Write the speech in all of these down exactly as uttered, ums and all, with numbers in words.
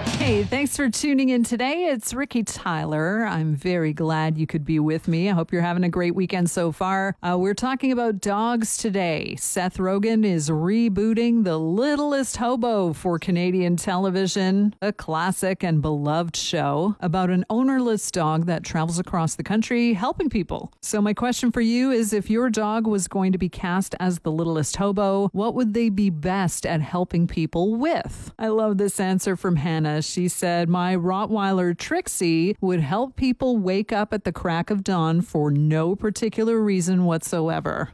Hey, thanks for tuning in today. It's Ricky Tyler. I'm very glad you could be with me. I hope you're having a great weekend so far. Uh, we're talking about dogs today. Seth Rogen is rebooting The Littlest Hobo for Canadian television, a classic and beloved show about an ownerless dog that travels across the country helping people. So my question for you is, if your dog was going to be cast as the Littlest Hobo, what would they be best at helping people with? I love this answer from Hannah. She said, my Rottweiler Trixie would help people wake up at the crack of dawn for no particular reason whatsoever.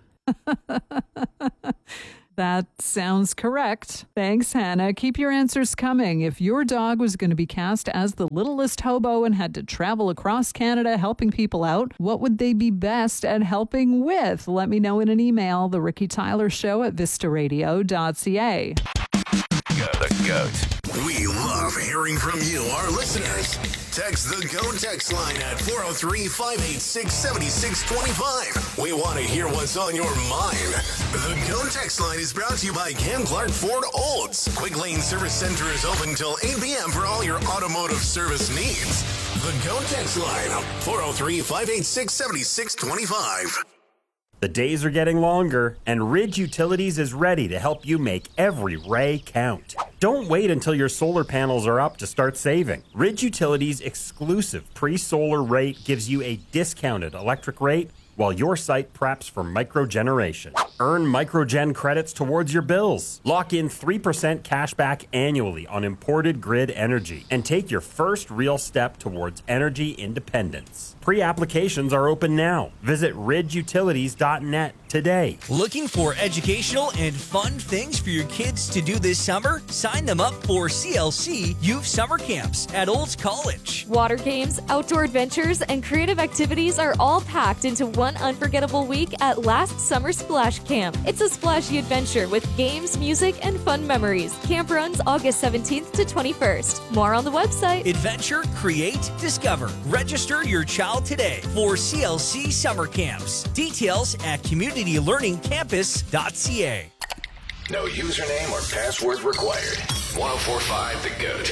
That sounds correct. Thanks, Hannah. Keep your answers coming. If your dog was going to be cast as the Littlest Hobo and had to travel across Canada helping people out, what would they be best at helping with? Let me know in an email, The Ricky Tyler Show at vista radio dot c a. The GOAT. We love hearing from you, our listeners. Text the GOAT text line at four oh three, five eight six, seven six two five. We want to hear what's on your mind. The GOAT text line is brought to you by Ken Clark Ford Olds. Quick Lane Service Center is open till eight p.m. for all your automotive service needs. The GOAT text line, four oh three, five eight six, seven six two five. The days are getting longer, and Ridge Utilities is ready to help you make every ray count. Don't wait until your solar panels are up to start saving. Ridge Utilities' exclusive pre-solar rate gives you a discounted electric rate while your site preps for microgeneration. Earn microgen credits towards your bills. Lock in three percent cash back annually on imported grid energy and take your first real step towards energy independence. Pre-applications are open now. Visit ridge utilities dot net today. Looking for educational and fun things for your kids to do this summer? Sign them up for C L C Youth Summer Camps at Olds College. Water games, outdoor adventures, and creative activities are all packed into one unforgettable week at Last Summer Splash Camp. It's a splashy adventure with games, music, and fun memories. Camp runs August seventeenth to twenty-first. More on the website. Adventure, create, discover. Register your child today for C L C Summer Camps. Details at community learning campus dot c a. No username or password required. one oh four point five The GOAT.